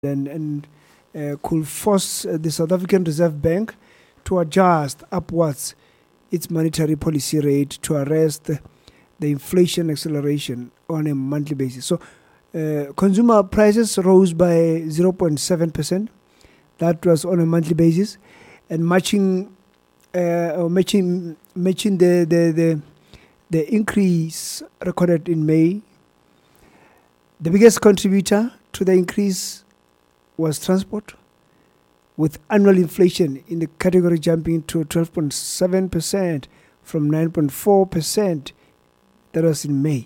and could force the South African Reserve Bank to adjust upwards its monetary policy rate to arrest the inflation acceleration on a monthly basis. So consumer prices rose by 0.7%. That was on a monthly basis, and matching the increase recorded in May. The biggest contributor to the increase was transport, with annual inflation in the category jumping to 12.7% from 9.4% that was in May.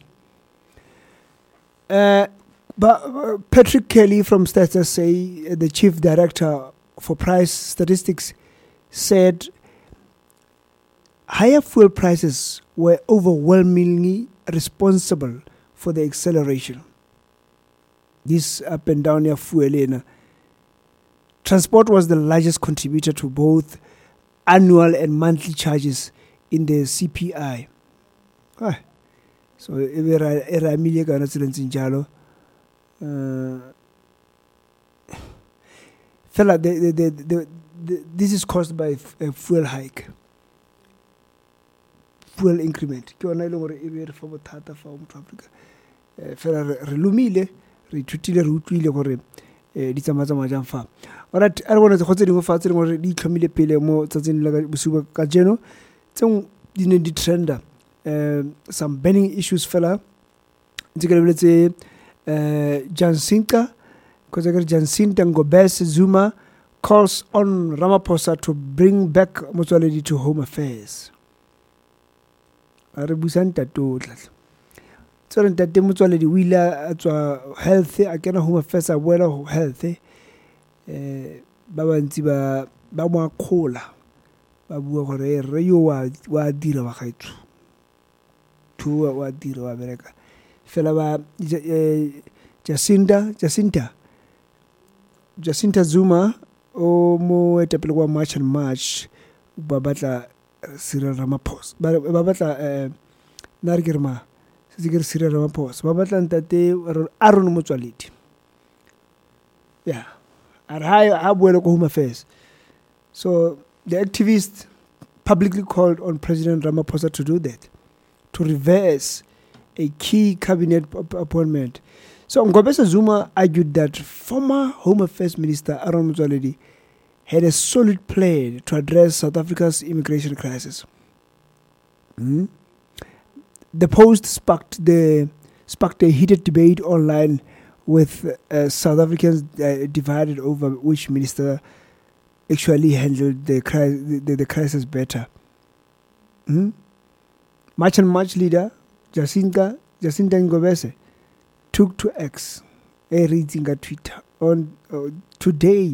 But Patrick Kelly from Stats SA, the chief director for price statistics, said higher fuel prices were overwhelmingly responsible for the acceleration. This up and down your fuel. Transport was the largest contributor to both annual and monthly charges in the CPI. So, fella, this is caused by a fuel hike, fuel increment. Alright, I want to go faster more di tlhomile pele mo tsatsing la bosigo ka jeno tseng di ne di trenda some burning issues fela ntse ke lebeletse Jacinta Ngobese Zuma calls on Ramaphosa to bring back Motsoaledi to Home Affairs. Are busan tato tlatla tsore ntate Motsoaledi o ile a tswa health a kena Home Affairs a boela health ba bantsi ba mo akgola ba bua gore re yo wa dira wa gaetsu thuwa wa dira wa bereka fela ba Jacinta Zuma o mo etapele kwa March ba batla Cyril Ramaphosa ba batla na re ke re ma se ke re Cyril Ramaphosa ba batla ntate Aaron Motsoaledi Home Affairs. So the activists publicly called on President Ramaphosa to do that, to reverse a key cabinet appointment. So Ngobese Zuma argued that former Home Affairs Minister Aaron Motsoaledi had a solid plan to address South Africa's immigration crisis. The post sparked a heated debate online, with South Africans divided over which minister actually handled the crisis better. March and March leader Jacinta Ngobese took to X, a reading a Twitter on today,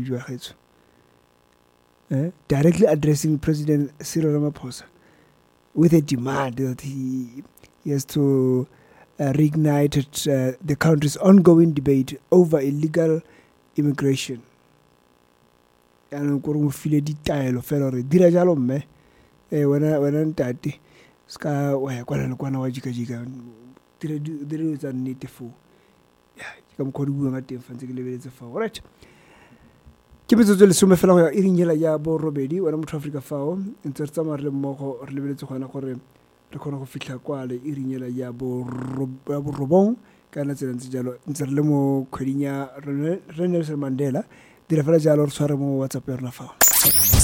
directly addressing President Cyril Ramaphosa with a demand that he has to reignited the country's ongoing debate over illegal immigration. And file ditaelo fela re dira jalo mme wena ntate ska wa ya kwana le kwana wa jika dire tsa nnete fo ya ka mo khodi bua ga teng fa ntse ke lebeletse fa. Alright, ke betso le some fela go ya irinyela ya bo robedi wena mo Africa fao ntse re tsamaya re mmogo re lebeletse gona gore re khona go fitla kwa le irinyela ya bo robong kana tsela ntse jalo ntse re le mo khwedinya Nelson Mandela dira fela jalo re tshware mo WhatsApp ya rona fao.